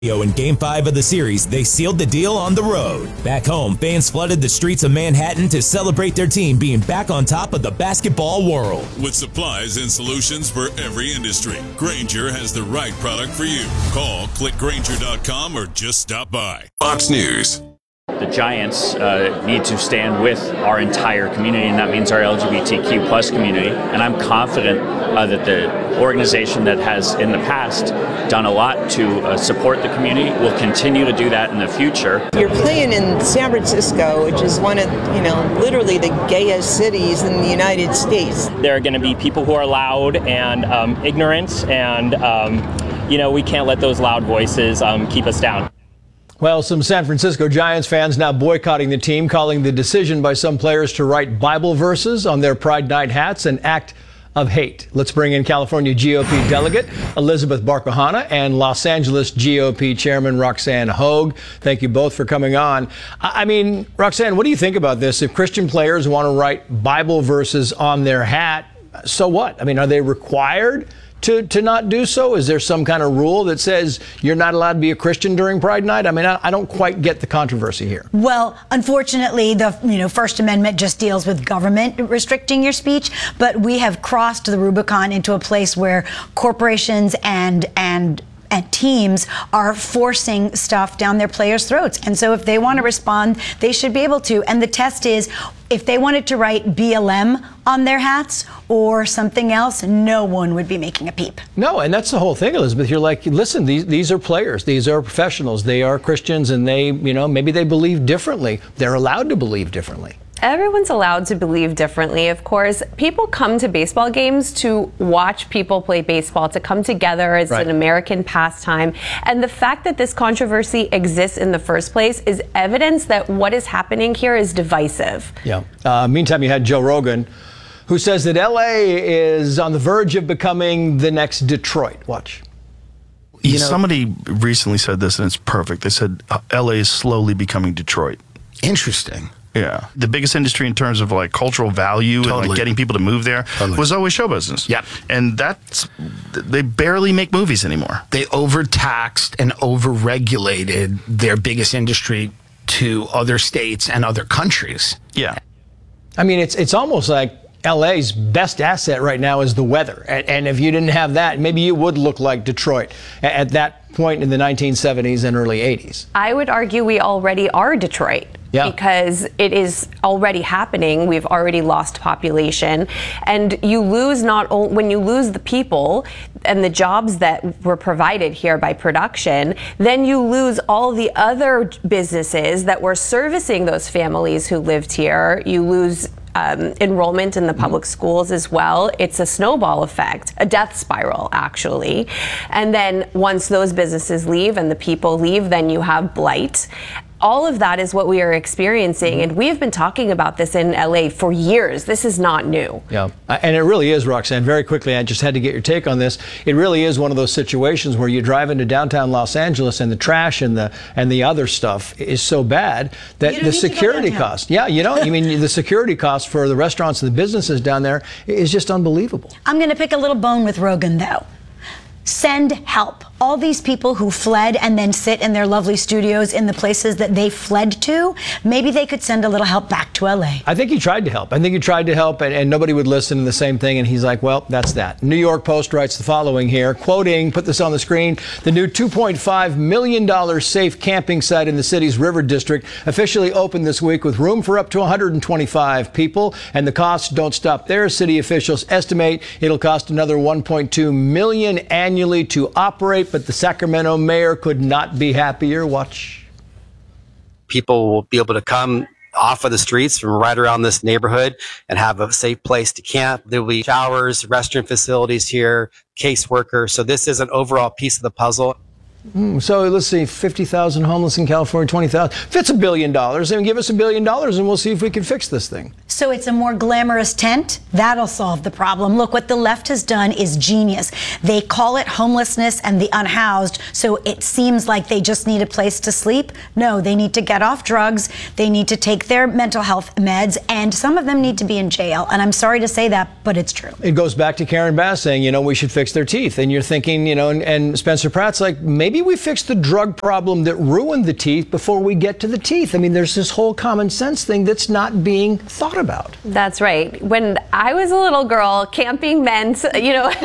In Game 5 of the series, they sealed the deal on the road. Back home, fans flooded the streets of Manhattan to celebrate their team being back on top of the basketball world. With supplies and solutions for every industry, Grainger has the right product for you. Call, click Grainger.com, or just stop by. Fox News. The Giants need to stand with our entire community, and that means our LGBTQ plus community. And I'm confident that the organization that has in the past done a lot to support the community will continue to do that in the future. You're playing in San Francisco, which is one of, literally the gayest cities in the United States. There are going to be people who are loud and ignorant, and, we can't let those loud voices keep us down. Well, some San Francisco Giants fans now boycotting the team, calling the decision by some players to write Bible verses on their Pride Night hats an act of hate. Let's bring in California GOP delegate Elizabeth Barkahana and Los Angeles GOP chairman Roxanne Hogue. Thank you both for coming on. I mean, Roxanne, what do you think about this? If Christian players want to write Bible verses on their hat, so what? I mean, are they required to not do so? Is there some kind of rule that says you're not allowed to be a Christian during Pride Night? I mean, I don't quite get the controversy here. Well, unfortunately, the First Amendment just deals with government restricting your speech, but we have crossed the Rubicon into a place where corporations and teams are forcing stuff down their players' throats. And so if they want to respond, they should be able to. And the test is, if they wanted to write BLM on their hats or something else, no one would be making a peep. No, and that's the whole thing, Elizabeth. You're like, listen, these are players. These are professionals. They are Christians, and they, maybe they believe differently. They're allowed to believe differently. Everyone's allowed to believe differently, of course. People come to baseball games to watch people play baseball, to come together as an American pastime. And the fact that this controversy exists in the first place is evidence that what is happening here is divisive. Yeah. Meantime, you had Joe Rogan, who says that L.A. is on the verge of becoming the next Detroit. Watch. Somebody recently said this, and it's perfect. They said L.A. is slowly becoming Detroit. Interesting. Yeah. The biggest industry in terms of cultural value and getting people to move there was always show business. Yep. And they barely make movies anymore. They overtaxed and overregulated their biggest industry to other states and other countries. Yeah. I mean, it's almost like LA's best asset right now is the weather. And if you didn't have that, maybe you would look like Detroit at that point in the 1970s and early 80s. I would argue we already are Detroit. Yeah. Because it is already happening. We've already lost population. And you lose when you lose the people and the jobs that were provided here by production, then you lose all the other businesses that were servicing those families who lived here. You lose enrollment in the public schools as well. It's a snowball effect, a death spiral, actually. And then once those businesses leave and the people leave, then you have blight. All of that is what we are experiencing, and we have been talking about this in LA for years. This is not new. Yeah, and it really is, Roxanne. Very quickly, I just had to get your take on this. It really is one of those situations where you drive into downtown Los Angeles and the trash and the other stuff is so bad that the security cost. Yeah, the security cost for the restaurants and the businesses down there is just unbelievable. I'm going to pick a little bone with Rogan, though. Send help. All these people who fled and then sit in their lovely studios in the places that they fled to, maybe they could send a little help back to LA. I think he tried to help. And nobody would listen to the same thing. And he's like, well, that's that. New York Post writes the following here, quoting, put this on the screen, the new $2.5 million safe camping site in the city's River District officially opened this week with room for up to 125 people. And the costs don't stop there. City officials estimate it'll cost another $1.2 million annually to operate. But the Sacramento mayor could not be happier. Watch. People will be able to come off of the streets from right around this neighborhood and have a safe place to camp. There will be showers, restroom facilities here, caseworkers. So this is an overall piece of the puzzle. So let's see, 50,000 homeless in California, 20,000. If it's $1 billion, then give us $1 billion and we'll see if we can fix this thing. so it's a more glamorous tent. That'll solve the problem. Look, what the left has done is genius. They call it homelessness and the unhoused, so it seems like they just need a place to sleep. No, they need to get off drugs. They need to take their mental health meds, and some of them need to be in jail. And I'm sorry to say that, but it's true. It goes back to Karen Bass saying, we should fix their teeth. And you're thinking, and Spencer Pratt's like, maybe we fix the drug problem that ruined the teeth before we get to the teeth. I mean, there's this whole common sense thing that's not being thought about. That's right. When I was a little girl, camping meant, the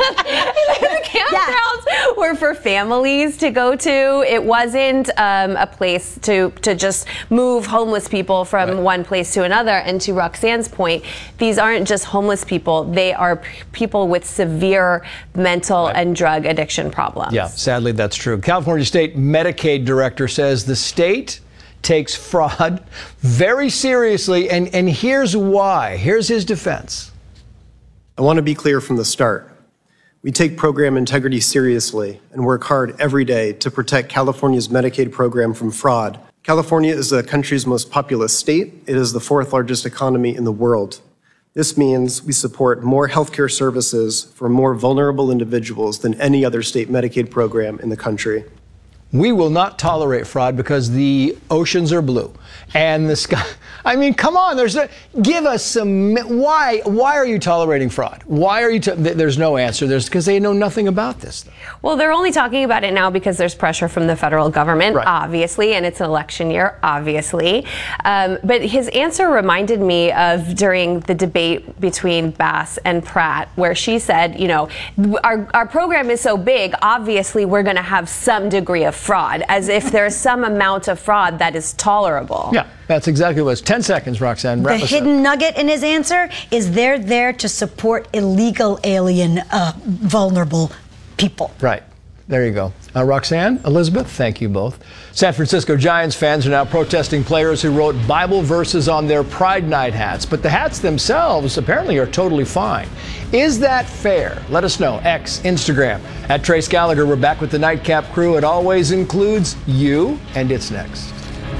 campgrounds were for families to go to. It wasn't a place to just move homeless people from one place to another. And to Roxanne's point, these aren't just homeless people. They are people with severe mental and drug addiction problems. Yeah, sadly, that's true. California State Medicaid Director says the state takes fraud very seriously, and here's why. Here's his defense. I want to be clear from the start. We take program integrity seriously and work hard every day to protect California's Medicaid program from fraud. California is the country's most populous state. It is the 4th largest economy in the world. This means we support more healthcare services for more vulnerable individuals than any other state Medicaid program in the country. We will not tolerate fraud because the oceans are blue and the sky. I mean, come on, give us some. Why are you tolerating fraud? Why are you? There's no answer. Because they know nothing about this. Well, they're only talking about it now because there's pressure from the federal government, obviously, and it's an election year, obviously. But his answer reminded me of during the debate between Bass and Pratt, where she said, our program is so big, obviously we're going to have some degree of fraud, as if there's some amount of fraud that is tolerable. Yeah, that's exactly what it was. 10 seconds, Roxanne. The hidden nugget in his answer is they're there to support illegal alien vulnerable people. Right. There you go. Roxanne, Elizabeth, thank you both. San Francisco Giants fans are now protesting players who wrote Bible verses on their Pride Night hats, but the hats themselves apparently are totally fine. Is that fair? Let us know. X, Instagram, at Trace Gallagher. We're back with the Nightcap crew. It always includes you, and it's next.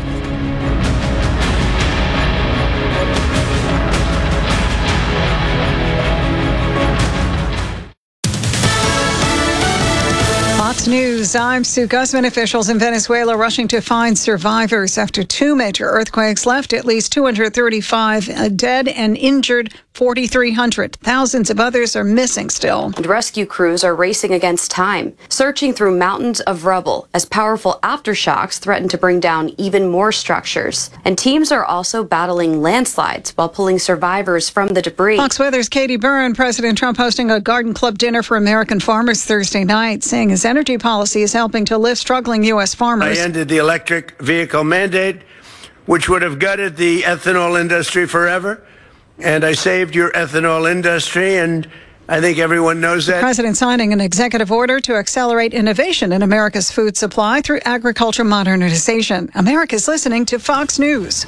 Fox News, I'm Sue Guzman. Officials in Venezuela rushing to find survivors after 2 major earthquakes left at least 235 dead and injured 4,300. Thousands of others are missing still. And rescue crews are racing against time, searching through mountains of rubble as powerful aftershocks threaten to bring down even more structures. And teams are also battling landslides while pulling survivors from the debris. Fox Weather's Katie Byrne. President Trump hosting a Garden Club dinner for American farmers Thursday night, saying his energy policy is helping to lift struggling U.S. farmers. I ended the electric vehicle mandate, which would have gutted the ethanol industry forever. And I saved your ethanol industry, and I think everyone knows that. The president signing an executive order to accelerate innovation in America's food supply through agriculture modernization. America's listening to Fox News.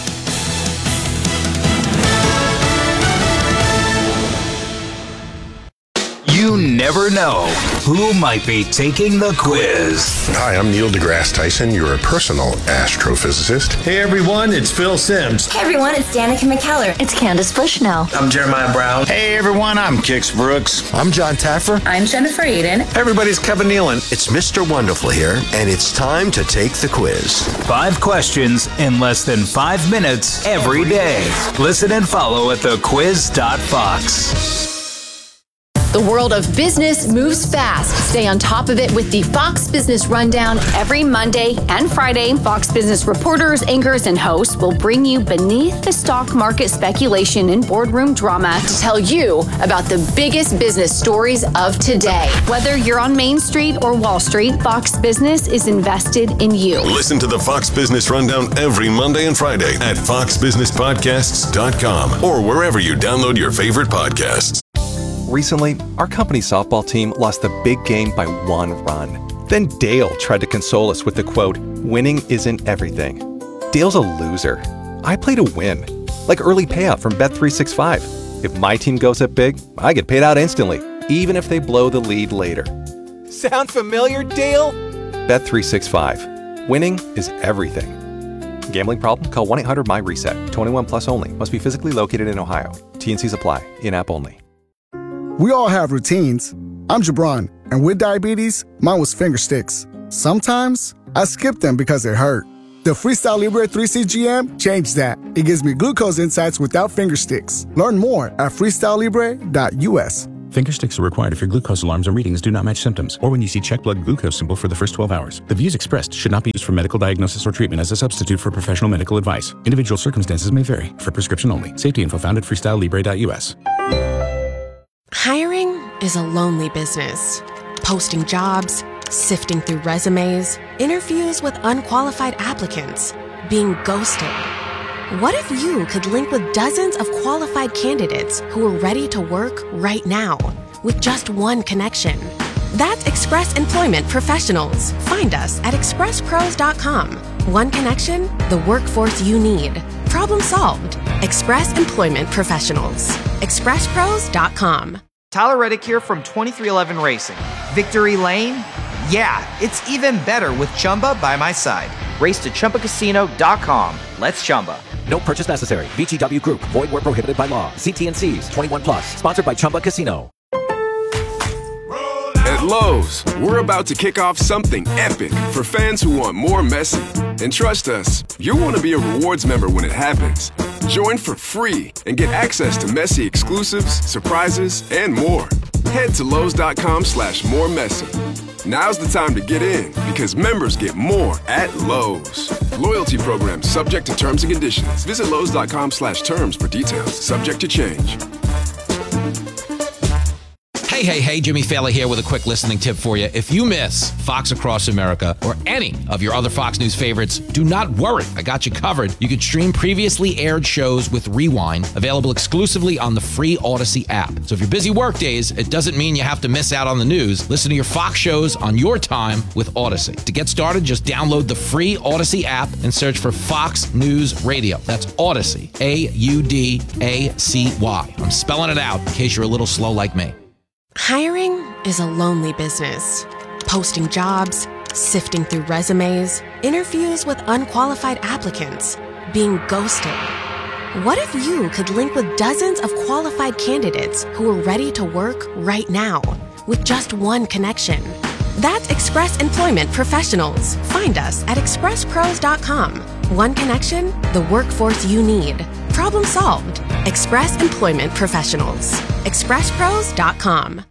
You never know who might be taking the quiz. Hi, I'm Neil deGrasse Tyson, your personal astrophysicist. Hey everyone, it's Phil Simms. Hey everyone, it's Danica McKellar. It's Candace Bushnell. I'm Jeremiah Brown. Hey everyone, I'm Kix Brooks. I'm John Taffer. I'm Jennifer Aiden. Hey everybody, it's Kevin Nealon. It's Mr. Wonderful here, and it's time to take the quiz. 5 questions in less than 5 minutes every day. Listen and follow at thequiz.fox. The world of business moves fast. Stay on top of it with the Fox Business Rundown every Monday and Friday. Fox Business reporters, anchors, and hosts will bring you beneath the stock market speculation and boardroom drama to tell you about the biggest business stories of today. Whether you're on Main Street or Wall Street, Fox Business is invested in you. Listen to the Fox Business Rundown every Monday and Friday at foxbusinesspodcasts.com or wherever you download your favorite podcasts. Recently, our company's softball team lost the big game by 1 run. Then Dale tried to console us with the quote, "Winning isn't everything." Dale's a loser. I play to win. Like early payout from Bet365. If my team goes up big, I get paid out instantly, even if they blow the lead later. Sound familiar, Dale? Bet365. Winning is everything. Gambling problem? Call 1-800-MY-RESET. 21 plus only. Must be physically located in Ohio. T&Cs apply. In-app only. We all have routines. I'm Jabron, and with diabetes, mine was finger sticks. Sometimes I skip them because it hurt. The Freestyle Libre 3CGM changed that. It gives me glucose insights without finger sticks. Learn more at freestylelibre.us. Finger sticks are required if your glucose alarms or readings do not match symptoms, or when you see check blood glucose symbol for the first 12 hours. The views expressed should not be used for medical diagnosis or treatment as a substitute for professional medical advice. Individual circumstances may vary. For prescription only. Safety info found at freestylelibre.us. Hiring is a lonely business. Posting jobs, sifting through resumes, interviews with unqualified applicants, being ghosted. What if you could link with dozens of qualified candidates who are ready to work right now with just one connection? That's Express Employment Professionals. Find us at expresspros.com. One connection, the workforce you need. Problem solved. Express Employment Professionals. expresspros.com. Tyler Reddick here from 2311 Racing. Victory Lane? Yeah, it's even better with Chumba by my side. Race to ChumbaCasino.com. Let's Chumba. No purchase necessary. VGW Group. Void where prohibited by law. See T&Cs. 21 plus. Sponsored by Chumba Casino. At Lowe's, we're about to kick off something epic for fans who want more Messi. And trust us, you'll want to be a rewards member when it happens. Join for free and get access to Messi exclusives, surprises, and more. Head to Lowe's.com/more Messi. Now's the time to get in because members get more at Lowe's. Loyalty program subject to terms and conditions. Visit Lowe's.com/terms for details. Subject to change. Hey, Jimmy Fallon here with a quick listening tip for you. If you miss Fox Across America or any of your other Fox News favorites, do not worry. I got you covered. You can stream previously aired shows with Rewind, available exclusively on the free Odyssey app. So if you're busy work days, it doesn't mean you have to miss out on the news. Listen to your Fox shows on your time with Odyssey. To get started, just download the free Odyssey app and search for Fox News Radio. That's Odyssey, AUDACY. I'm spelling it out in case you're a little slow like me. Hiring is a lonely business. Posting jobs, sifting through resumes, interviews with unqualified applicants, being ghosted. What if you could link with dozens of qualified candidates who are ready to work right now with just one connection? That's Express Employment Professionals. Find us at expresspros.com. One connection, the workforce you need. Problem solved. Express Employment Professionals. expresspros.com.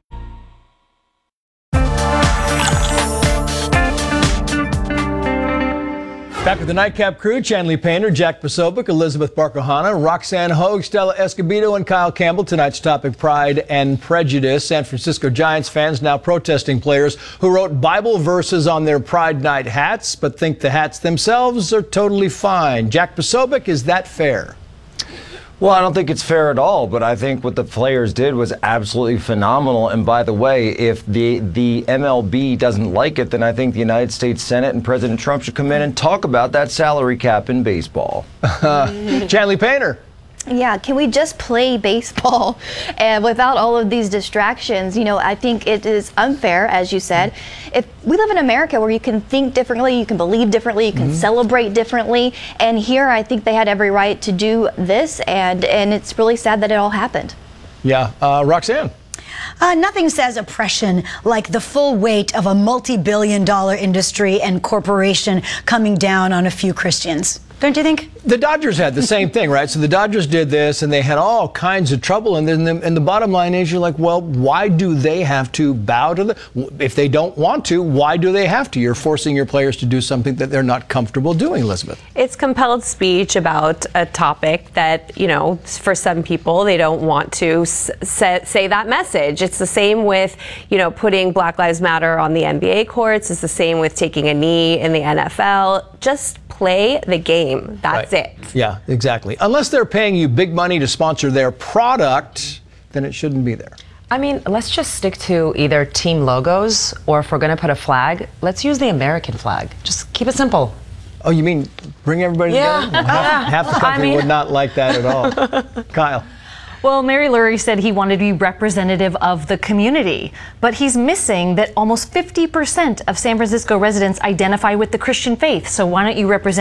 Back with the Nightcap crew, Chanley Painter, Jack Posobiec, Elizabeth Barkohana, Roxanne Hogue, Stella Escobedo, and Kyle Campbell. Tonight's topic, Pride and Prejudice. San Francisco Giants fans now protesting players who wrote Bible verses on their Pride Night hats, but think the hats themselves are totally fine. Jack Posobiec, is that fair? Well, I don't think it's fair at all, but I think what the players did was absolutely phenomenal. And by the way, if the MLB doesn't like it, then I think the United States Senate and President Trump should come in and talk about that salary cap in baseball. Chanley Painter. Yeah, can we just play baseball and without all of these distractions? You know, I think it is unfair, as you said. If we live in America where you can think differently, you can believe differently, you can celebrate differently, and here I think they had every right to do this, and it's really sad that it all happened. Yeah, Roxanne. Nothing says oppression like the full weight of a multi-billion-dollar industry and corporation coming down on a few Christians. Don't you think? The Dodgers had the same thing, right? So the Dodgers did this, and they had all kinds of trouble. And then the bottom line is, you're like, well, why do they have to bow to if they don't want to, why do they have to? You're forcing your players to do something that they're not comfortable doing, Elizabeth. It's compelled speech about a topic that, you know, for some people, they don't want to say that message. It's the same with, you know, putting Black Lives Matter on the NBA courts. It's the same with taking a knee in the NFL. Just play the game. That's it. Yeah, exactly. Unless they're paying you big money to sponsor their product, then it shouldn't be there. I mean, let's just stick to either team logos, or if we're going to put a flag, let's use the American flag. Just keep it simple. Oh, you mean bring everybody together? Well, half the country would not like that at all. Kyle. Well, Mary Lurie said he wanted to be representative of the community, but he's missing that almost 50% of San Francisco residents identify with the Christian faith. So why don't you represent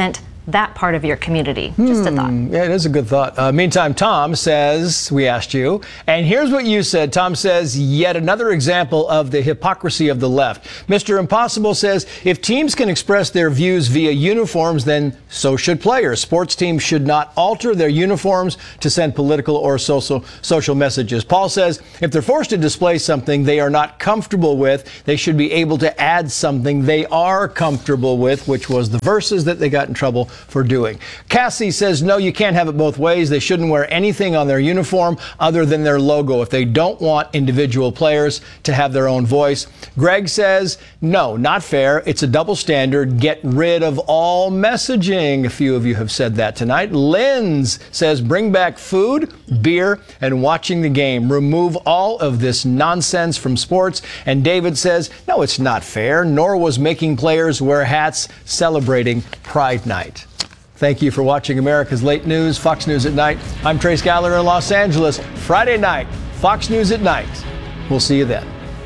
that part of your community. Just a thought. Yeah, it is a good thought. Meantime, Tom says, we asked you, and here's what you said. Tom says, yet another example of the hypocrisy of the left. Mr. Impossible says, if teams can express their views via uniforms, then so should players. Sports teams should not alter their uniforms to send political or social messages. Paul says, if they're forced to display something they are not comfortable with, they should be able to add something they are comfortable with, which was the verses that they got in trouble for doing. Cassie says, no, you can't have it both ways. They shouldn't wear anything on their uniform other than their logo if they don't want individual players to have their own voice. Greg says, no, not fair. It's a double standard. Get rid of all messaging. A few of you have said that tonight. Linz says, bring back food, beer, and watching the game. Remove all of this nonsense from sports. And David says, no, it's not fair, nor was making players wear hats celebrating Pride Night. Thank you for watching America's Late News, Fox News at Night. I'm Trace Gallagher in Los Angeles. Friday night, Fox News at Night. We'll see you then.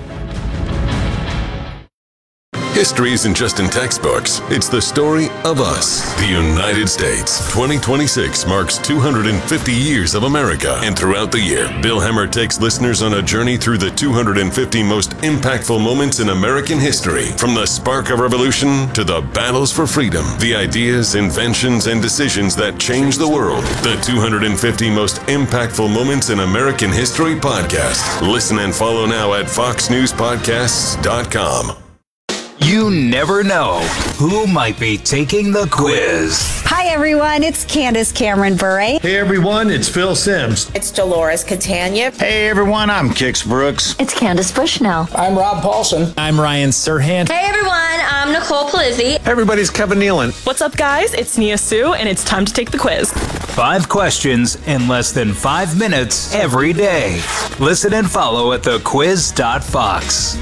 History isn't just in textbooks. It's the story of us, the United States. 2026 marks 250 years of America. And throughout the year, Bill Hemmer takes listeners on a journey through the 250 most impactful moments in American history. From the spark of revolution to the battles for freedom, the ideas, inventions, and decisions that changed the world. The 250 most impactful moments in American history podcast. Listen and follow now at foxnewspodcasts.com. You never know who might be taking the quiz. Hi, everyone. It's Candace Cameron Bure. Hey, everyone. It's Phil Simms. It's Dolores Catania. Hey, everyone. I'm Kix Brooks. It's Candace Bushnell. I'm Rob Paulson. I'm Ryan Serhant. Hey, everyone. I'm Nicole Palizzi. Hey, everybody. It's Kevin Nealon. What's up, guys? It's Nia Sue, and it's time to take the quiz. 5 questions in less than 5 minutes every day. Listen and follow at thequiz.fox.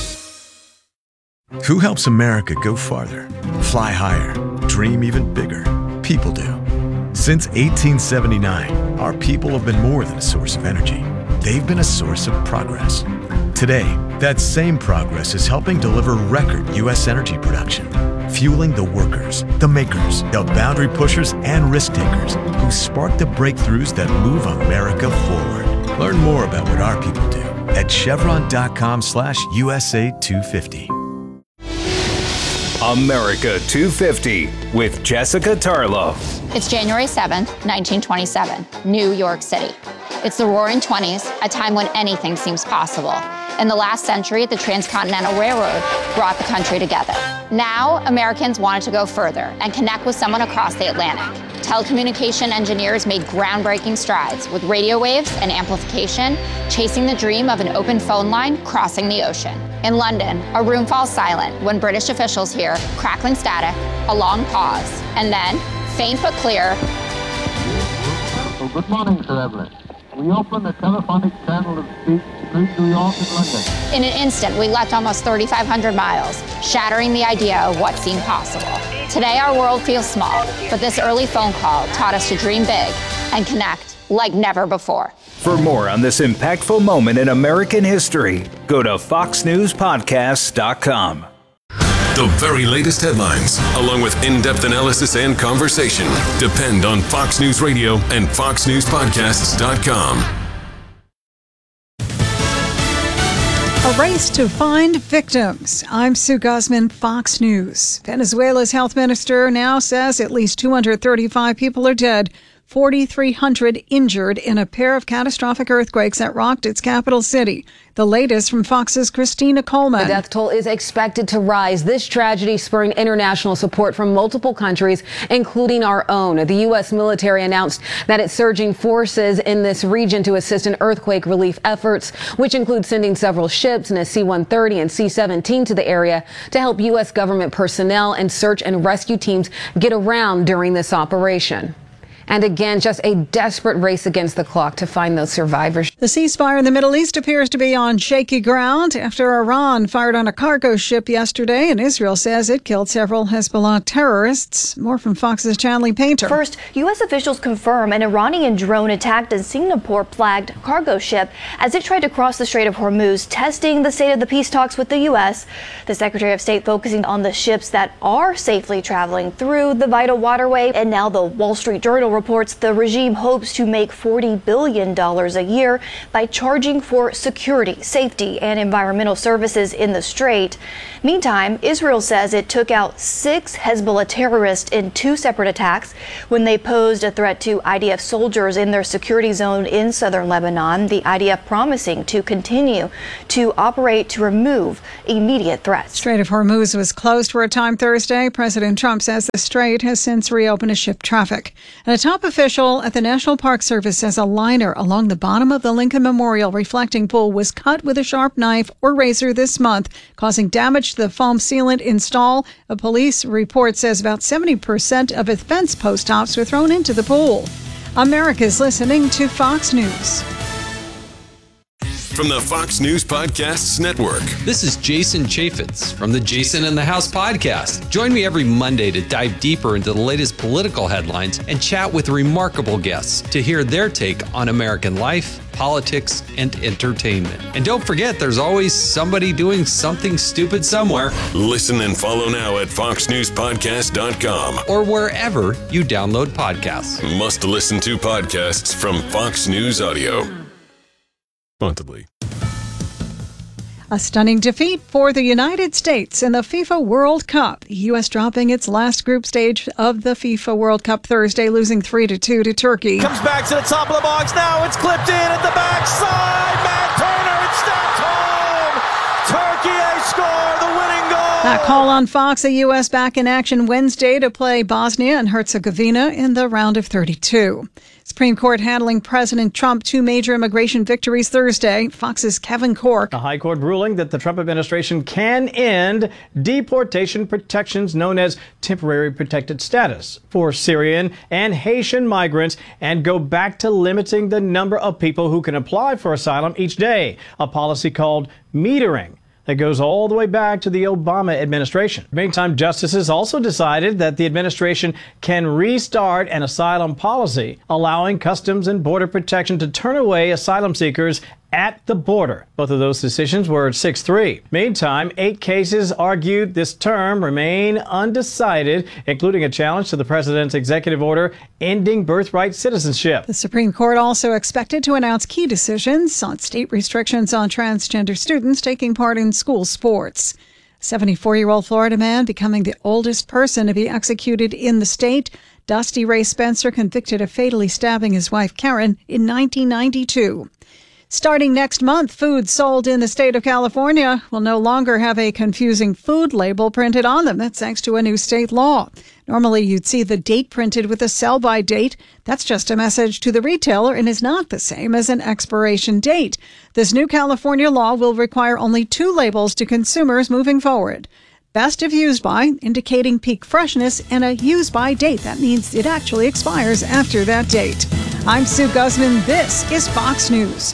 Who helps America go farther, fly higher, dream even bigger? People do. Since 1879, our people have been more than a source of energy. They've been a source of progress. Today, that same progress is helping deliver record U.S. energy production, fueling the workers, the makers, the boundary pushers, and risk takers who spark the breakthroughs that move America forward. Learn more about what our people do at chevron.com/USA 250. America 250 with Jessica Tarlow. It's January 7th, 1927, New York City. It's the Roaring 20s, a time when anything seems possible. In the last century, the Transcontinental Railroad brought the country together. Now, Americans wanted to go further and connect with someone across the Atlantic. Telecommunication engineers made groundbreaking strides with radio waves and amplification, chasing the dream of an open phone line crossing the ocean. In London, a room falls silent when British officials hear crackling static, a long pause, and then, faint but clear. Oh, good morning, Sir Everett. We open the telephonic channel of speech between New York and London. In an instant, we leapt almost 3,500 miles, shattering the idea of what seemed possible. Today, our world feels small, but this early phone call taught us to dream big and connect like never before. For more on this impactful moment in American history, go to foxnewspodcasts.com. The very latest headlines, along with in-depth analysis and conversation, depend on Fox News Radio and foxnewspodcasts.com. A race to find victims. I'm Sue Guzman, Fox News. Venezuela's health minister now says at least 235 people are dead, 4,300 injured in a pair of catastrophic earthquakes that rocked its capital city. The latest from Fox's Christina Coleman. The death toll is expected to rise. This tragedy spurring international support from multiple countries, including our own. The U.S. military announced that it's surging forces in this region to assist in earthquake relief efforts, which include sending several ships and a C-130 and C-17 to the area to help U.S. government personnel and search and rescue teams get around during this operation. And again, just a desperate race against the clock to find those survivors. The ceasefire in the Middle East appears to be on shaky ground after Iran fired on a cargo ship yesterday, and Israel says it killed several Hezbollah terrorists. More from Fox's Chanley Painter. First, U.S. officials confirm an Iranian drone attacked a Singapore-flagged cargo ship as it tried to cross the Strait of Hormuz, testing the state of the peace talks with the U.S. The Secretary of State focusing on the ships that are safely traveling through the vital waterway. And now the Wall Street Journal reports the regime hopes to make $40 billion a year by charging for security, safety, and environmental services in the Strait. Meantime, Israel says it took out 6 Hezbollah terrorists in 2 separate attacks when they posed a threat to IDF soldiers in their security zone in southern Lebanon. The IDF promising to continue to operate to remove immediate threats. Strait of Hormuz was closed for a time Thursday. President Trump says the strait has since reopened to ship traffic. And a top official at the National Park Service says a liner along the bottom of the Lincoln Memorial reflecting pool was cut with a sharp knife or razor this month, causing damage to the foam sealant install. A police report says about 70% of its fence post tops were thrown into the pool. America's listening to Fox News. From the Fox News Podcasts Network. This is Jason Chaffetz from the Jason in the House podcast. Join me every Monday to dive deeper into the latest political headlines and chat with remarkable guests to hear their take on American life, politics, and entertainment. And don't forget, there's always somebody doing something stupid somewhere. Listen and follow now at foxnewspodcast.com or wherever you download podcasts. Must listen to podcasts from Fox News Audio. Responsibly. A stunning defeat for the United States in the FIFA World Cup. The U.S. dropping its last group stage of the FIFA World Cup Thursday, losing 3-2 to Turkey. Comes back to the top of the box now. It's clipped in at the backside. Matt Turner, it's snapped home. Turkey, they score the winning goal. That call on Fox, the U.S. back in action Wednesday to play Bosnia and Herzegovina in the round of 32. Supreme Court handling President Trump 2 major immigration victories Thursday. Fox's Kevin Corke. A high court ruling that the Trump administration can end deportation protections known as temporary protected status for Syrian and Haitian migrants and go back to limiting the number of people who can apply for asylum each day, a policy called metering that goes all the way back to the Obama administration. Meantime, justices also decided that the administration can restart an asylum policy, allowing Customs and Border Protection to turn away asylum seekers at the border. Both of those decisions were 6-3. Meantime, 8 cases argued this term remain undecided, including a challenge to the president's executive order ending birthright citizenship. The Supreme Court also expected to announce key decisions on state restrictions on transgender students taking part in school sports. A 74-year-old Florida man becoming the oldest person to be executed in the state. Dusty Ray Spencer convicted of fatally stabbing his wife Karen in 1992. Starting next month, foods sold in the state of California will no longer have a confusing food label printed on them. That's thanks to a new state law. Normally, you'd see the date printed with a sell-by date. That's just a message to the retailer and is not the same as an expiration date. This new California law will require only 2 labels to consumers moving forward. Best if used by, indicating peak freshness, and a use by date. That means it actually expires after that date. I'm Sue Guzman. This is Fox News.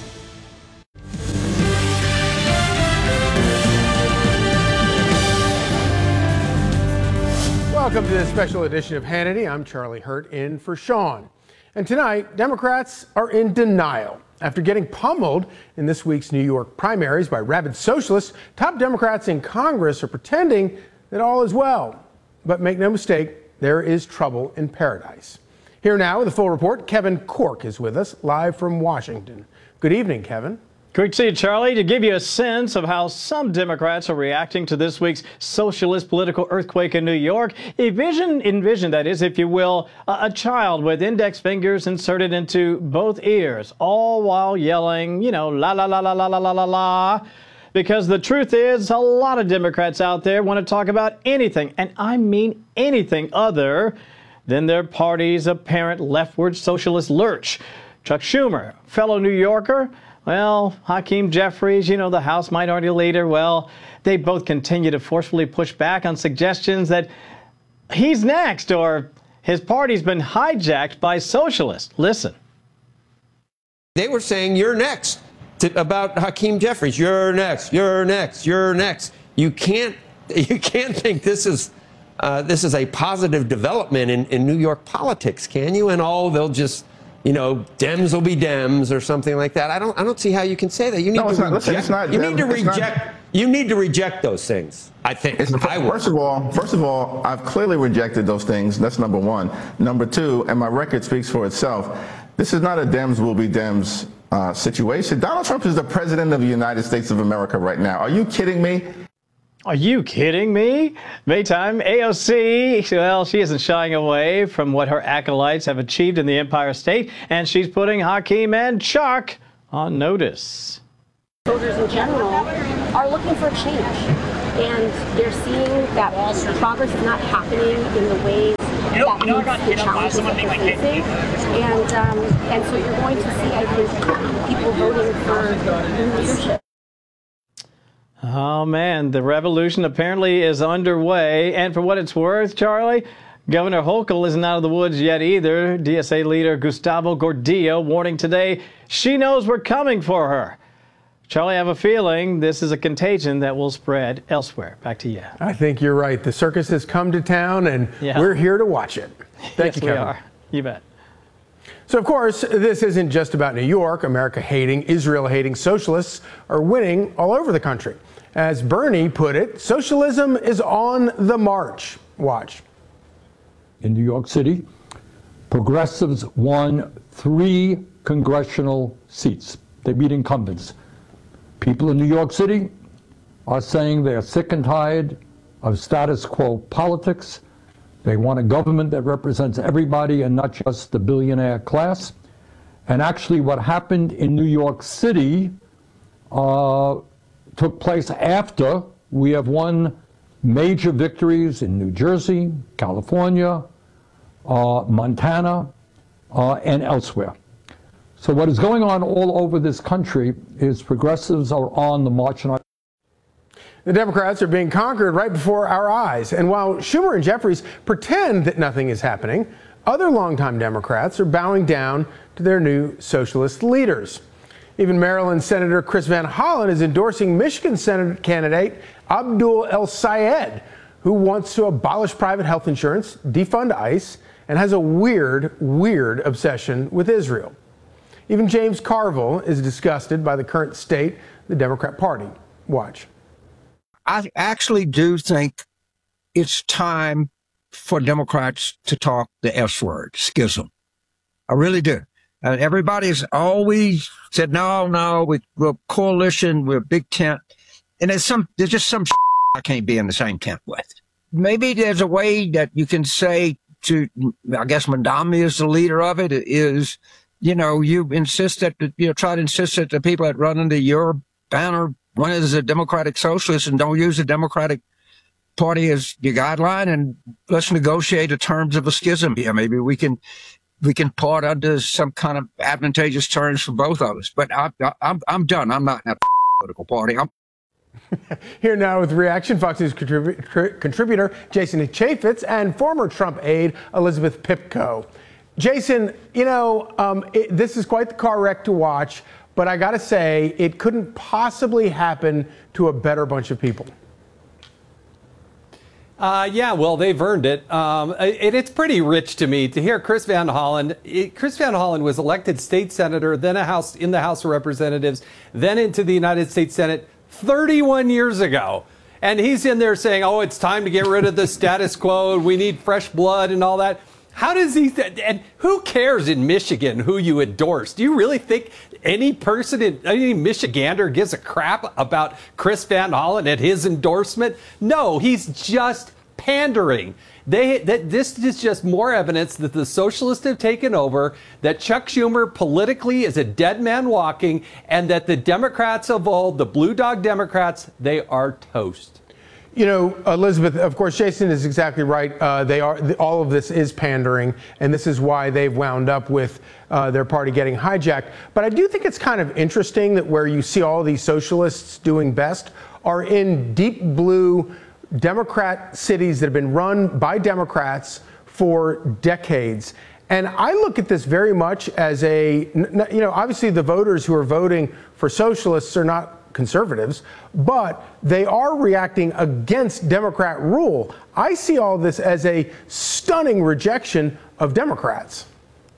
Welcome to this special edition of Hannity. I'm Charlie Hurt in for Sean. And tonight, Democrats are in denial. After getting pummeled in this week's New York primaries by rabid socialists, top Democrats in Congress are pretending that all is well. But make no mistake, there is trouble in paradise. Here now with a full report, Kevin Corke is with us live from Washington. Good evening, Kevin. Great to see you, Charlie. To give you a sense of how some Democrats are reacting to this week's socialist political earthquake in New York, envision that is, if you will, a child with index fingers inserted into both ears, all while yelling, la, la, la, la, la, la, la, la, la. Because the truth is, a lot of Democrats out there want to talk about anything, and I mean anything other than their party's apparent leftward socialist lurch. Chuck Schumer, fellow New Yorker, well, Hakeem Jeffries, the House Minority Leader, well, they both continue to forcefully push back on suggestions that he's next or his party's been hijacked by socialists. Listen. They were saying, you're next, about Hakeem Jeffries. You're next, you're next, you're next. You can't think this is a positive development in New York politics, can you? And they'll just, Dems will be Dems or something like that. I don't see how you can say that. You need you need to reject those things. I think. First of all, I've clearly rejected those things. That's number one. Number two, and my record speaks for itself. This is not a Dems will be Dems situation. Donald Trump is the president of the United States of America right now. Are you kidding me? Are you kidding me? Maytime, AOC, well, she isn't shying away from what her acolytes have achieved in the Empire State, and she's putting Hakeem and Chuck on notice. Voters in general are looking for change, and they're seeing that progress is not happening in the ways that meets the challenges that they're facing. And so you're going to see, I think, people voting for new leadership. Oh, man, the revolution apparently is underway. And for what it's worth, Charlie, Governor Hochul isn't out of the woods yet either. DSA leader Gustavo Gordillo warning today she knows we're coming for her. Charlie, I have a feeling this is a contagion that will spread elsewhere. Back to you. I think you're right. The circus has come to town, and we're here to watch it. Thank you, Kevin. We are. You bet. So, of course, this isn't just about New York. America-hating, Israel-hating socialists are winning all over the country. As Bernie put it, socialism is on the march. Watch. In New York City, progressives won 3 congressional seats. They beat incumbents. People in New York City are saying they're sick and tired of status quo politics. They want a government that represents everybody and not just the billionaire class. And actually what happened in New York City took place after we have won major victories in New Jersey, California, Montana, and elsewhere. So what is going on all over this country is progressives are on the march. The Democrats are being conquered right before our eyes. And while Schumer and Jeffries pretend that nothing is happening, other longtime Democrats are bowing down to their new socialist leaders. Even Maryland Senator Chris Van Hollen is endorsing Michigan Senate candidate Abdul El-Sayed, who wants to abolish private health insurance, defund ICE, and has a weird obsession with Israel. Even James Carville is disgusted by the current state of the Democrat Party. Watch. I actually do think it's time for Democrats to talk the S word, schism. I really do. Everybody's always said, no, we're a coalition, we're a big tent. And there's just some I can't be in the same tent with. Maybe there's a way that you can say to, I guess Mandami is the leader of it, is, you insist that, try to insist that the people that run under your banner run as a democratic socialist and don't use the Democratic Party as your guideline, and let's negotiate the terms of a schism here. Maybe we can part under some kind of advantageous terms for both of us. But I'm done. I'm not in that political party. Here now with reaction, Fox News contributor Jason Chaffetz and former Trump aide Elizabeth Pipko. Jason, this is quite the car wreck to watch, but I got to say, it couldn't possibly happen to a better bunch of people. Yeah, well, they've earned it. It's pretty rich to me to hear Chris Van Hollen. Chris Van Hollen was elected state senator, then in the House of Representatives, then into the United States Senate 31 years ago. And he's in there saying, oh, it's time to get rid of the status quo. We need fresh blood and all that. How does he, and who cares in Michigan who you endorse? Do you really think any Michigander gives a crap about Chris Van Hollen and his endorsement? No, he's just pandering. This is just more evidence that the socialists have taken over, that Chuck Schumer politically is a dead man walking, and that the Democrats of old, the Blue Dog Democrats, they are toast. Elizabeth, of course, Jason is exactly right. All of this is pandering, and this is why they've wound up with their party getting hijacked. But I do think it's kind of interesting that where you see all these socialists doing best are in deep blue Democrat cities that have been run by Democrats for decades. And I look at this very much as obviously the voters who are voting for socialists are not conservatives, but they are reacting against Democrat rule. I see all this as a stunning rejection of Democrats.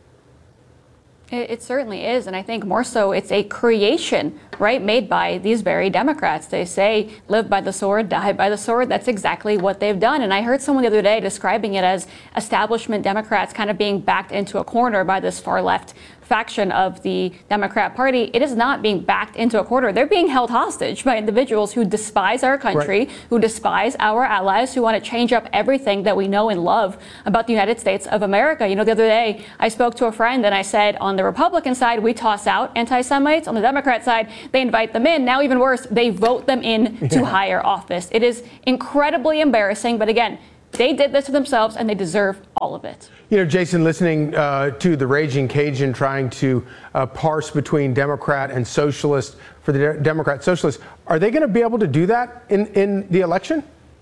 It certainly is, and I think more so it's a creation, right, made by these very Democrats. They say, live by the sword, die by the sword. That's exactly what they've done. And I heard someone the other day describing it as establishment Democrats kind of being backed into a corner by this far left faction of the Democrat Party. It is not being backed into a corner. They're being held hostage by individuals who despise our country, right, who despise our allies, who want to change up everything that we know and love about the United States of America. You know, the other day I spoke to a friend and I said, on the Republican side, we toss out anti-Semites. On the Democrat side, they invite them in. Now, even worse, they vote them in to higher office. It is incredibly embarrassing. But again, they did this to themselves and they deserve all of it. You know, Jason, listening to the Raging Cajun trying to parse between Democrat and socialist for the Democrat socialists, are they going to be able to do that in the election?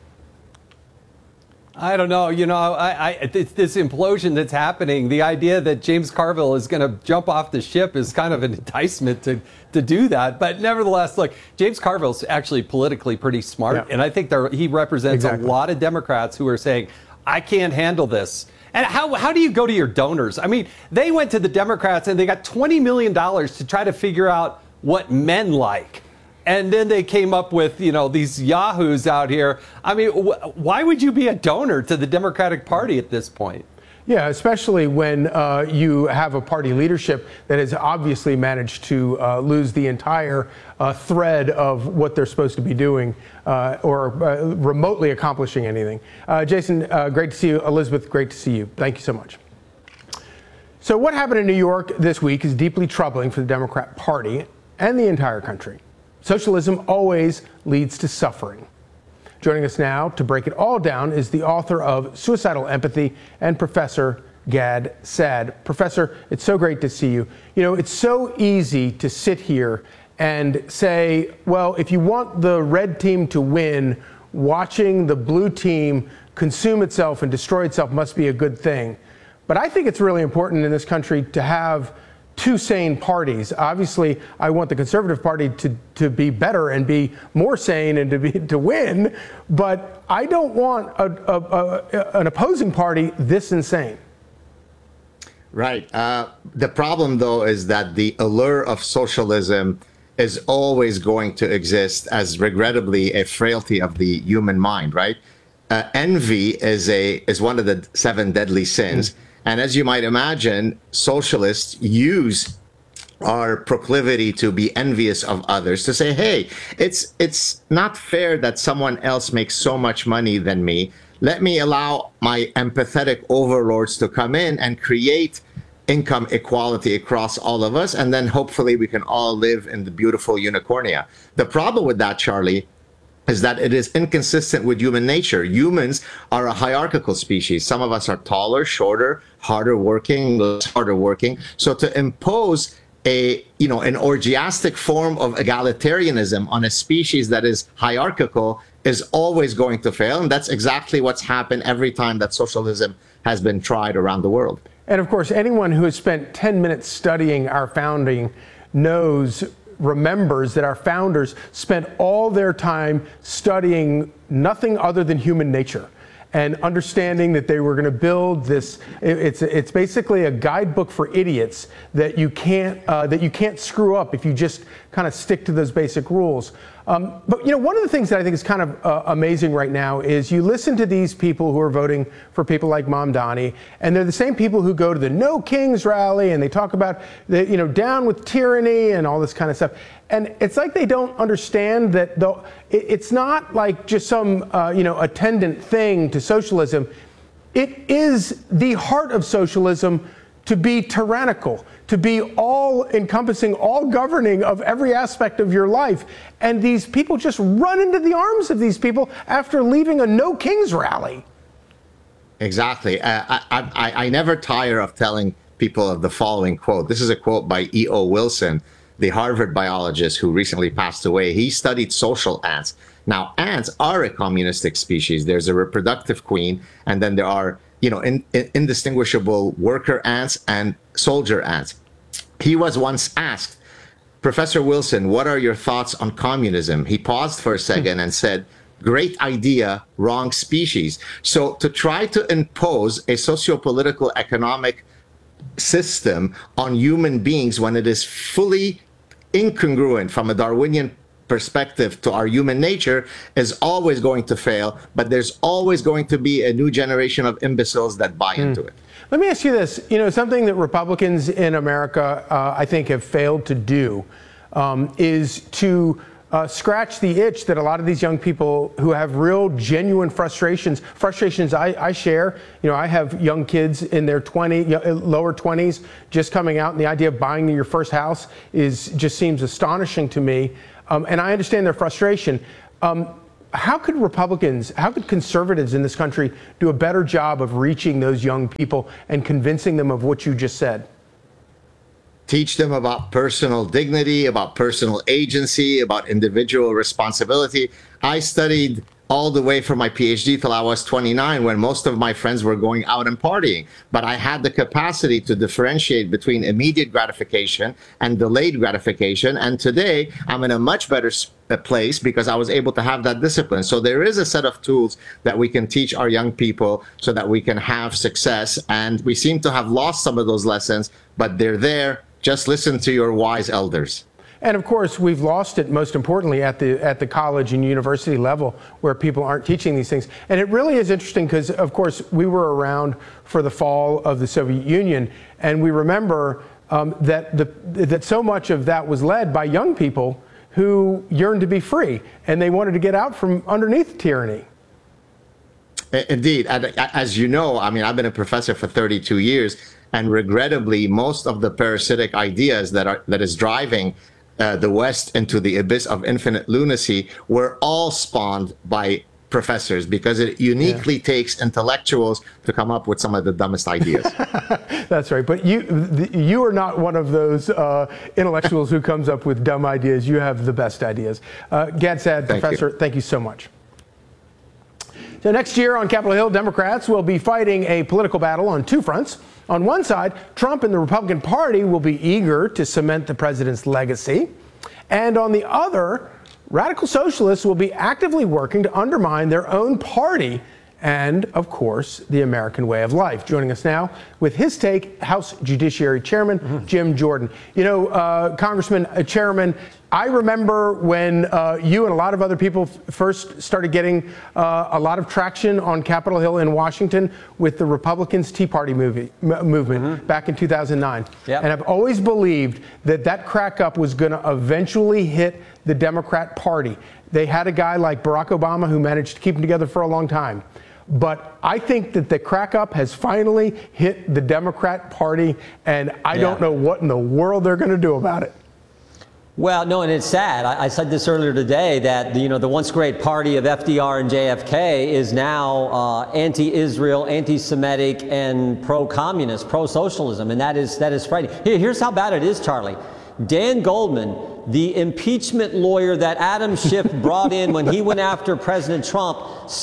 I don't know. You know, it's this implosion that's happening. The idea that James Carville is going to jump off the ship is kind of an enticement to do that. But nevertheless, look, James Carville's actually politically pretty smart. Yeah. And I think he represents a lot of Democrats who are saying, I can't handle this. And how do you go to your donors? I mean, they went to the Democrats and they got $20 million to try to figure out what men like. And then they came up with, you know, these yahoos out here. I mean, why would you be a donor to the Democratic Party at this point? Yeah, especially when you have a party leadership that has obviously managed to lose the entire thread of what they're supposed to be doing or remotely accomplishing anything. Jason, great to see you. Elizabeth, great to see you. Thank you so much. So what happened in New York this week is deeply troubling for the Democrat Party and the entire country. Socialism always leads to suffering. Joining us now to break it all down is the author of Suicidal Empathy and Professor Gad Saad. Professor, it's so great to see you. You know, it's so easy to sit here and say, well, if you want the red team to win, watching the blue team consume itself and destroy itself must be a good thing. But I think it's really important in this country to have two sane parties. Obviously, I want the Conservative Party to be better and be more sane and to win, but I don't want an opposing party this insane. Right. The problem, though, is that the allure of socialism is always going to exist as, regrettably, a frailty of the human mind, right? Envy is one of the 7 deadly sins. And as you might imagine, socialists use our proclivity to be envious of others to say, hey, it's not fair that someone else makes so much money than me. Let me allow my empathetic overlords to come in and create income equality across all of us. And then hopefully we can all live in the beautiful unicornia. The problem with that, Charlie, is that it is inconsistent with human nature. Humans are a hierarchical species. Some of us are taller, shorter, harder working, less harder working. So to impose an orgiastic form of egalitarianism on a species that is hierarchical is always going to fail. And that's exactly what's happened every time that socialism has been tried around the world. And of course, anyone who has spent 10 minutes studying our founding remembers that our founders spent all their time studying nothing other than human nature and understanding that they were going to build this. It's basically a guidebook for idiots that you can't screw up if you just kind of stick to those basic rules. But you know, one of the things that I think is kind of amazing right now is you listen to these people who are voting for people like Mamdani, and they're the same people who go to the No Kings rally and they talk about down with tyranny and all this kind of stuff. And it's like they don't understand that it's not like just some attendant thing to socialism. It is the heart of socialism to be tyrannical, to be all-encompassing, all-governing of every aspect of your life. And these people just run into the arms of these people after leaving a No Kings rally. Exactly. I never tire of telling people of the following quote. This is a quote by E.O. Wilson, the Harvard biologist who recently passed away. He studied social ants. Now, ants are a communistic species. There's a reproductive queen, and then there are indistinguishable worker ants and soldier ants. He was once asked, Professor Wilson, what are your thoughts on communism? He paused for a second and said, great idea, wrong species. So to try to impose a socio-political economic system on human beings when it is fully incongruent from a Darwinian perspective to our human nature is always going to fail, but there's always going to be a new generation of imbeciles that buy into it. Let me ask you this, something that Republicans in America, I think, have failed to do is to scratch the itch that a lot of these young people who have real, genuine frustrations I share. I have young kids in their lower 20s just coming out, and the idea of buying your first house just seems astonishing to me. And I understand their frustration. How could conservatives in this country do a better job of reaching those young people and convincing them of what you just said? Teach them about personal dignity, about personal agency, about individual responsibility. I studied all the way from my PhD till I was 29, when most of my friends were going out and partying. But I had the capacity to differentiate between immediate gratification and delayed gratification. And today, I'm in a much better place because I was able to have that discipline. So there is a set of tools that we can teach our young people so that we can have success. And we seem to have lost some of those lessons, but they're there. Just listen to your wise elders. And of course, we've lost it, most importantly, at the college and university level, where people aren't teaching these things. And it really is interesting because, of course, we were around for the fall of the Soviet Union, and we remember that so much of that was led by young people who yearned to be free, and they wanted to get out from underneath tyranny. Indeed. As you know, I've been a professor for 32 years, and regrettably, most of the parasitic ideas that is driving the West into the abyss of infinite lunacy were all spawned by professors, because it uniquely takes intellectuals to come up with some of the dumbest ideas. That's right. But you are not one of those intellectuals who comes up with dumb ideas. You have the best ideas. Gad Saad, Professor, thank you so much. So next year on Capitol Hill, Democrats will be fighting a political battle on two fronts. On one side, Trump and the Republican Party will be eager to cement the president's legacy. And on the other, radical socialists will be actively working to undermine their own party and, of course, the American way of life. Joining us now with his take, House Judiciary Chairman Jim Jordan. Congressman, Chairman, I remember when you and a lot of other people first started getting a lot of traction on Capitol Hill in Washington with the Republicans' Tea Party movement back in 2009. Yep. And I've always believed that crack up was going to eventually hit the Democrat Party. They had a guy like Barack Obama who managed to keep them together for a long time. But I think that the crack up has finally hit the Democrat Party, and I don't know what in the world they're going to do about it. Well, no, and it's sad. I said this earlier today that the once great party of FDR and JFK is now anti-Israel, anti-Semitic, and pro-communist, pro-socialism, and that is frightening. Here's how bad it is, Charlie. Dan Goldman, the impeachment lawyer that Adam Schiff brought in when he went after President Trump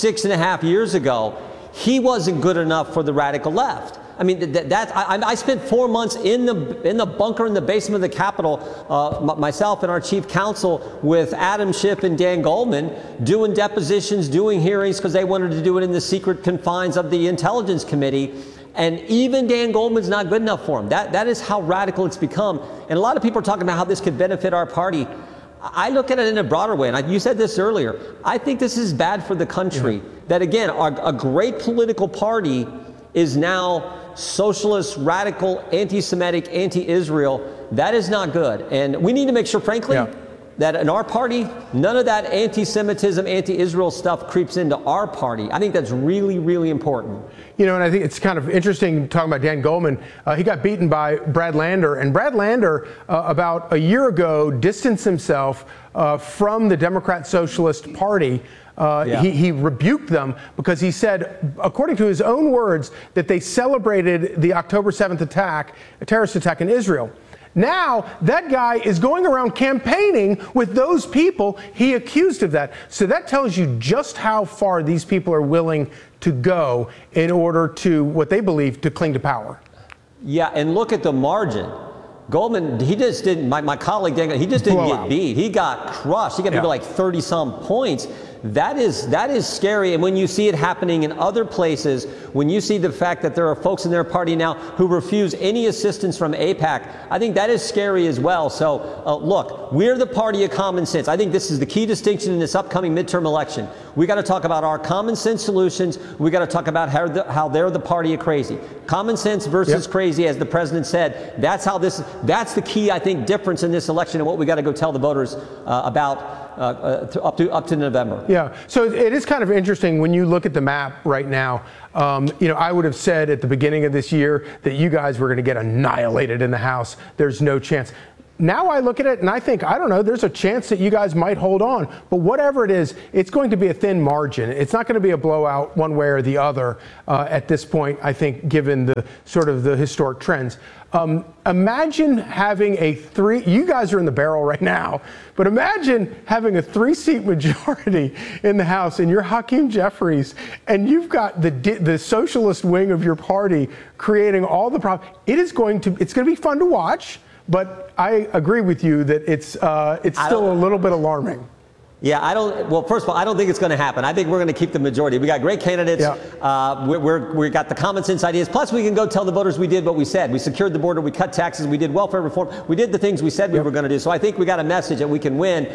6.5 years ago, he wasn't good enough for the radical left. I mean, I spent 4 months in the bunker in the basement of the Capitol, myself and our chief counsel, with Adam Schiff and Dan Goldman, doing depositions, doing hearings, because they wanted to do it in the secret confines of the Intelligence Committee. And even Dan Goldman's not good enough for him. That is how radical it's become. And a lot of people are talking about how this could benefit our party. I look at it in a broader way, and you said this earlier. I think this is bad for the country. That, again, a great political party is now socialist, radical, anti-Semitic, anti-Israel. That is not good. And we need to make sure, frankly, that in our party, none of that anti-Semitism, anti-Israel stuff creeps into our party. I think that's really, really important. And I think it's kind of interesting talking about Dan Goldman. He got beaten by Brad Lander, and Brad Lander, about a year ago, distanced himself from the Democrat Socialist Party. He rebuked them because he said, according to his own words, that they celebrated the October 7th attack, a terrorist attack in Israel. Now, that guy is going around campaigning with those people he accused of that. So that tells you just how far these people are willing to go in order to, what they believe, to cling to power. Yeah, and look at the margin. Goldman, he just didn't, my colleague, he just didn't get beat. He got crushed. He got maybe like 30-some points. That is scary. And when you see it happening in other places, when you see the fact that there are folks in their party now who refuse any assistance from AIPAC, I think that is scary as well. So look, we're the party of common sense. I think this is the key distinction in this upcoming midterm election. We got to talk about our common sense solutions. We got to talk about how they're the party of crazy. Common sense versus crazy, as the president said. That's the key, I think, difference in this election and what we got to go tell the voters about up to November. Yeah, so it is kind of interesting when you look at the map right now. I would have said at the beginning of this year that you guys were going to get annihilated in the House. There's no chance. Now I look at it and I think, I don't know, there's a chance that you guys might hold on. But whatever it is, it's going to be a thin margin. It's not going to be a blowout one way or the other at this point, I think, given the sort of the historic trends. Imagine having you guys are in the barrel right now, but imagine having a 3-seat majority in the House and you're Hakeem Jeffries and you've got the socialist wing of your party creating all the problems. It's going to be fun to watch, but I agree with you that it's still a little bit alarming. Yeah, well, first of all, I don't think it's going to happen. I think we're going to keep the majority. We got great candidates. Yeah. We got the common sense ideas. Plus, we can go tell the voters we did what we said. We secured the border. We cut taxes. We did welfare reform. We did the things we said we were going to do. So I think we got a message that we can win.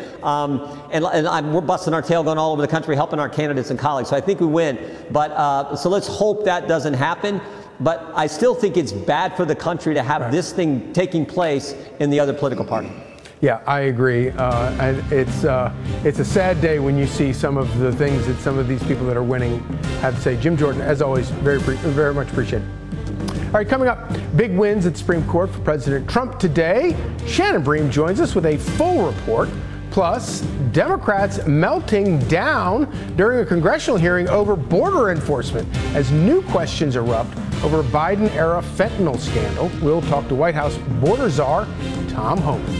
We're busting our tail going all over the country, helping our candidates and colleagues. So I think we win. But so let's hope that doesn't happen. But I still think it's bad for the country to have this thing taking place in the other political party. Yeah, I agree. And it's a sad day when you see some of the things that some of these people that are winning have to say. Jim Jordan, as always, very much appreciated. All right, coming up, big wins at Supreme Court for President Trump today. Shannon Bream joins us with a full report. Plus, Democrats melting down during a congressional hearing over border enforcement as new questions erupt over Biden-era fentanyl scandal. We'll talk to White House border czar Tom Homan.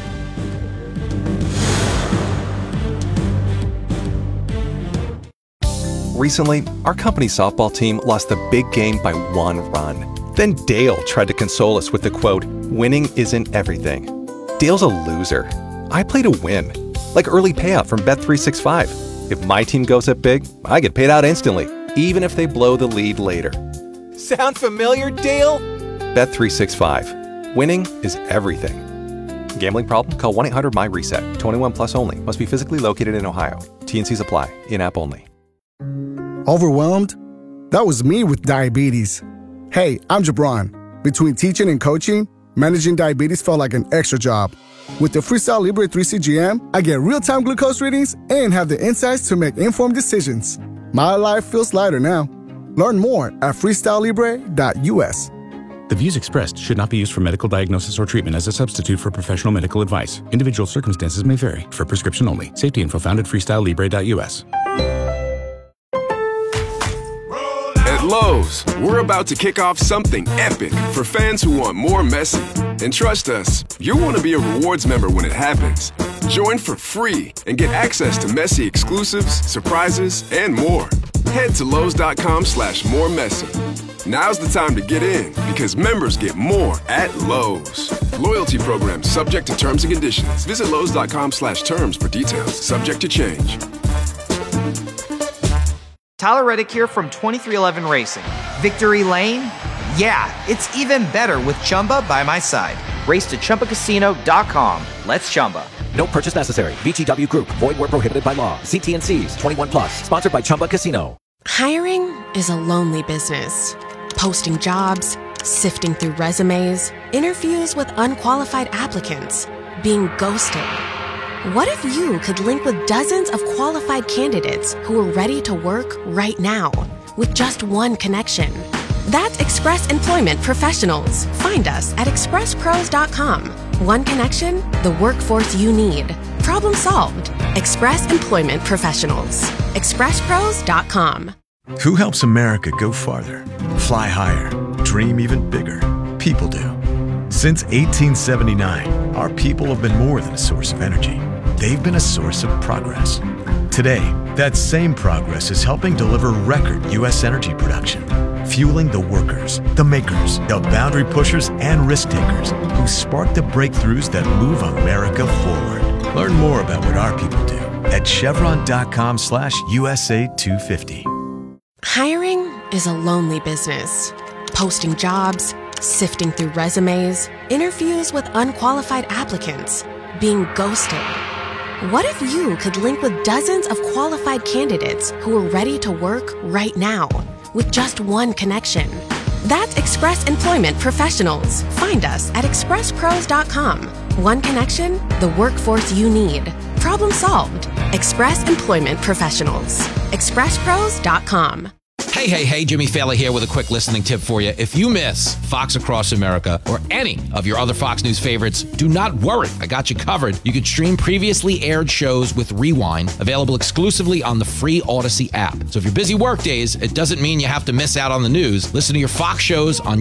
Recently, our company's softball team lost the big game by 1 run. Then Dale tried to console us with the quote, "Winning isn't everything." Dale's a loser. I play to win, like early payout from Bet365. If my team goes up big, I get paid out instantly, even if they blow the lead later. Sound familiar, Dale? Bet365. Winning is everything. Gambling problem? Call 1-800-MY-RESET. 21 plus only. Must be physically located in Ohio. T&Cs apply. In-app only. Overwhelmed? That was me with diabetes. Hey, I'm Jabron. Between teaching and coaching, managing diabetes felt like an extra job. With the Freestyle Libre 3 CGM, I get real-time glucose readings and have the insights to make informed decisions. My life feels lighter now. Learn more at freestylelibre.us. The views expressed should not be used for medical diagnosis or treatment as a substitute for professional medical advice. Individual circumstances may vary. For prescription only. Safety info found at freestylelibre.us. At Lowe's, we're about to kick off something epic for fans who want more Messi. And trust us, you'll want to be a rewards member when it happens. Join for free and get access to Messi exclusives, surprises, and more. Head to Lowe's.com/more Messi. Now's the time to get in because members get more at Lowe's. Loyalty program subject to terms and conditions. Visit Lowe's.com/terms for details. Subject to change. Tyler Reddick here from 2311 Racing. Victory Lane? Yeah, it's even better with Chumba by my side. Race to ChumbaCasino.com. Let's Chumba. No purchase necessary. VGW Group. Void where prohibited by law. See T&Cs. 21 plus. Sponsored by Chumba Casino. Hiring is a lonely business. Posting jobs, sifting through resumes, interviews with unqualified applicants, being ghosted. What if you could link with dozens of qualified candidates who are ready to work right now with just one connection? That's Express Employment Professionals. Find us at expresspros.com. One connection, the workforce you need. Problem solved. Express Employment Professionals. expresspros.com. Who helps America go farther, fly higher, dream even bigger? People do. Since 1879, our people have been more than a source of energy. They've been a source of progress. Today, that same progress is helping deliver record U.S. energy production, fueling the workers, the makers, the boundary pushers, and risk takers who spark the breakthroughs that move America forward. Learn more about what our people do at chevron.com/USA 250. Hiring is a lonely business. Posting jobs, sifting through resumes, interviews with unqualified applicants, being ghosted. What if you could link with dozens of qualified candidates who are ready to work right now with just one connection? That's Express Employment Professionals. Find us at expresspros.com. One connection, the workforce you need. Problem solved. Express Employment Professionals. expresspros.com. Hey, Jimmy Fallon here with a quick listening tip for you. If you miss Fox Across America or any of your other Fox News favorites, do not worry. I got you covered. You can stream previously aired shows with Rewind, available exclusively on the free Odyssey app. So if you're busy work days, it doesn't mean you have to miss out on the news. Listen to your Fox shows on